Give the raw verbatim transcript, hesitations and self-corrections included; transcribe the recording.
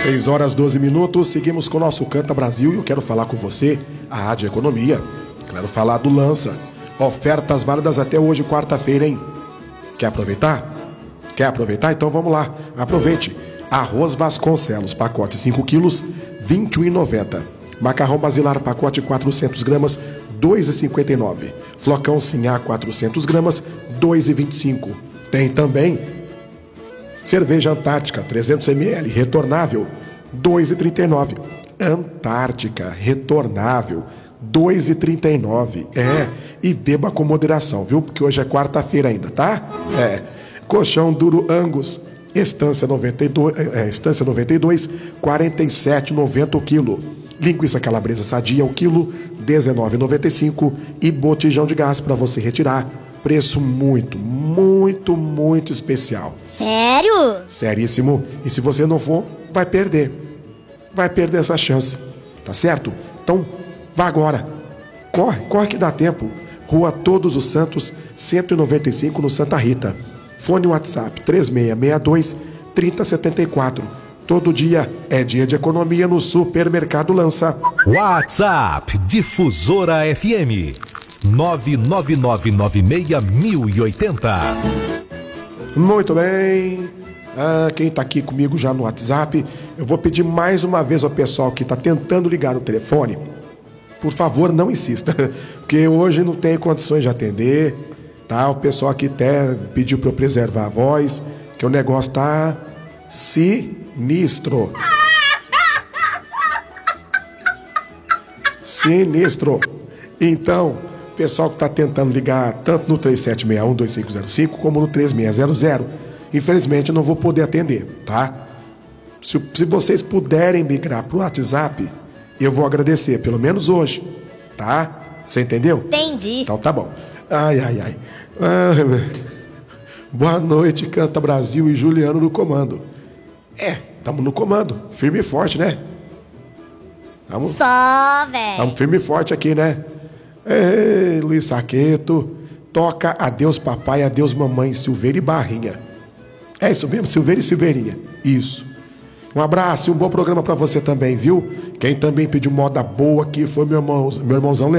seis horas doze minutos, seguimos com o nosso Canta Brasil e eu quero falar com você, a Rádio Economia. Quero falar do Lança. Ofertas válidas até hoje, quarta-feira, hein? Quer aproveitar? Quer aproveitar? Então vamos lá. Aproveite. Arroz Vasconcelos, pacote cinco quilos, vinte e um reais e noventa centavos. Macarrão Basilar, pacote quatrocentas gramas, dois reais e cinquenta e nove centavos. Flocão Sinhá, quatrocentas gramas, dois reais e vinte e cinco centavos. Tem também cerveja Antártica, trezentos mililitros, retornável, dois reais e trinta e nove centavos. Antártica, retornável, dois reais e trinta e nove centavos. É, e beba com moderação, viu? Porque hoje é quarta-feira ainda, tá? É. Colchão duro Angus, Estância noventa e dois, é, Estância noventa e dois, quarenta e sete reais e noventa centavos o quilo. Linguiça calabresa sadia o quilo, dezenove reais e noventa e cinco centavos. E botijão de gás para você retirar. Preço muito, muito, muito especial. Sério? Seríssimo. E se você não for, vai perder. Vai perder essa chance. Tá certo? Então, vá agora. Corre, corre que dá tempo. Rua Todos os Santos, cento e noventa e cinco, no Santa Rita. Fone WhatsApp três seis seis dois, três zero sete quatro. Todo dia é dia de economia no Supermercado Lança. WhatsApp Difusora F M nove nove nove nove seis mil e oitenta. Muito bem. Ah, quem está aqui comigo já no WhatsApp, eu vou pedir mais uma vez ao pessoal que está tentando ligar no telefone, por favor, não insista, porque hoje não tenho condições de atender, tá? O pessoal aqui até pediu para eu preservar a voz, que o negócio tá sinistro. Sinistro. Então, pessoal que está tentando ligar tanto no três sete seis um, dois cinco zero cinco como no três seis zero zero, infelizmente eu não vou poder atender, tá? Se, se vocês puderem migrar pro WhatsApp, eu vou agradecer, pelo menos hoje, tá? Você entendeu? Entendi. Então tá bom. Ai, ai, ai. ai boa noite, Canta Brasil e Juliano no comando. É, estamos no comando, firme e forte, né? Tamo, Só, velho. Tamo firme e forte aqui, né? Ei, Luiz Saqueto, toca Adeus Papai, Adeus Mamãe, Silveira e Barrinha. É isso mesmo, Silveira e Silveirinha. Isso. Um abraço e um bom programa pra você também, viu? Quem também pediu moda boa aqui foi meu irmão, meu irmãozão Leandro.